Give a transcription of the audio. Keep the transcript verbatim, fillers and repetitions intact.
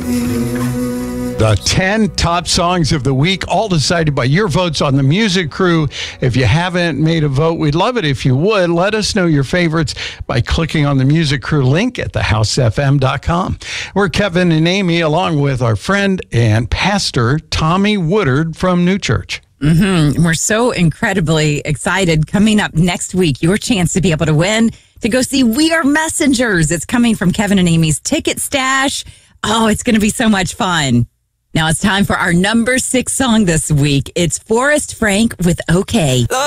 The ten top songs of the week, all decided by your votes on the Music Crew. If you haven't made a vote, we'd love it if you would. Let us know your favorites by clicking on the Music Crew link at the house f m dot com. We're Kevin and Amy, along with our friend and pastor, Tommy Woodard from New Church. Mm-hmm. We're so incredibly excited. Coming up next week, your chance to be able to win, to go see We Are Messengers. It's coming from Kevin and Amy's Ticket Stash. Oh, it's going to be so much fun. Now it's time for our number six song this week. It's Forrest Frank with OK.